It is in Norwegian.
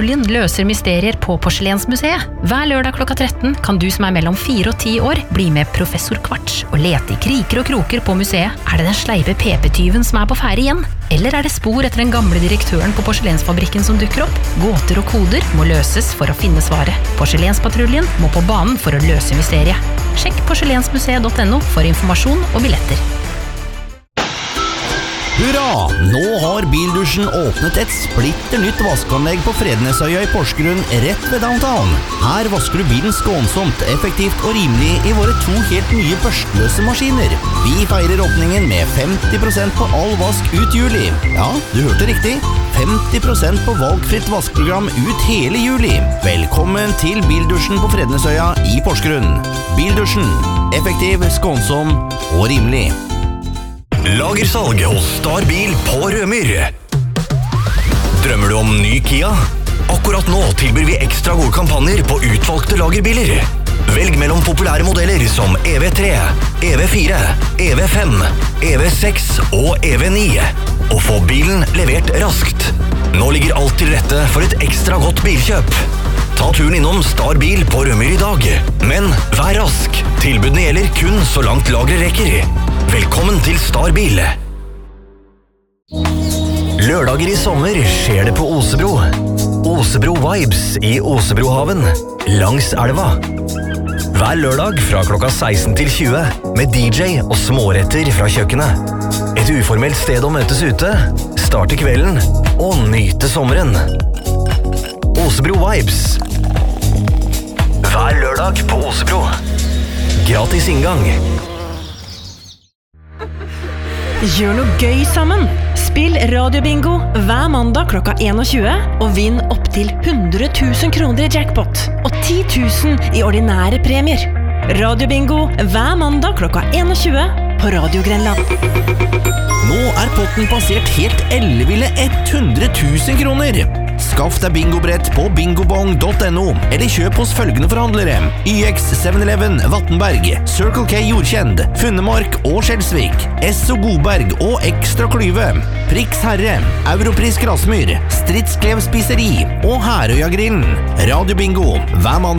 Porselenspatruljen løser mysterier på Porselensmuseet. Hver lørdag klokka 13 kan du som mellom 4 og 10 år bli med professor Kvarts og lete i kriker og kroker på museet. Det den sleipe PP-tyven som på ferde igjen? Eller det spor etter den gamle direktøren på porselensfabrikken som dukker opp? Gåter og koder må løses for å finne svaret. Porselenspatruljen må på banen for å løse mysteriet. Sjekk porselensmuseet.no for informasjon og billetter. Hurra! Nå har Bildusjen åpnet et splitter nytt vaskeanlegg på Frednesøya i Porsgrunn rett ved downtown. Her vasker du bilen skånsomt, effektivt og rimelig i våre 2 helt nye børstløse maskiner. Vi feirer åpningen med 50% på all vask ut juli. Ja, du hørte riktig. 50% på valgfritt vaskeprogram ut hele juli. Velkommen til Bildusjen på Frednesøya i Porsgrunn. Bildusjen. Effektiv, skånsom og rimelig. Lagersalg hos Starbil på Rømyr. Drømmer du om ny Kia? Akkurat nå tilbyr vi ekstra gode kampanjer på utvalgte lagerbiler. Velg mellom populære modeller som EV3, EV4, EV5, EV6 og EV9. Og få bilen levert raskt. Nå ligger alt til rette for et ekstra godt bilkjøp. Ta turen innom Starbil på Rømyr i dag. Men vær rask. Tilbudene gjelder kun så langt lageret rekker. Velkommen til Starbil. Lørdager i sommer skjer det på Osebro. Osebro Vibes i Osebrohaven, langs elva. Hver lørdag fra klokka 16 til 20 med DJ og småretter fra kjøkkenet. Et uformelt sted å møtes ute, starte kvelden og nyte sommeren. Osebro Vibes. Hver lørdag på Osebro. Gratis inngang. Gjør noe gøy sammen. Spill radiobingo hver mandag klokka 21 og vinn opp til 100 000 kroner i jackpot og 10 000 i ordinære premier. Radiobingo hver mandag klokka 21 på Radio Grenland. Nå potten passert helt elleville 100 000 kroner. Skaff deg bingobrett på bingobong.no eller kjøp hos følgende forhandlere: YX 7-Eleven, Vattenberg, Circle K Jordkjend, Funnemark og Skjelsvik, Esso Godberg og Ekstra Klyve, Prix Herre, Europris Grasmyr, Stridsklev Spiseri og Herøya Grillen. Radio Bingo hver mandag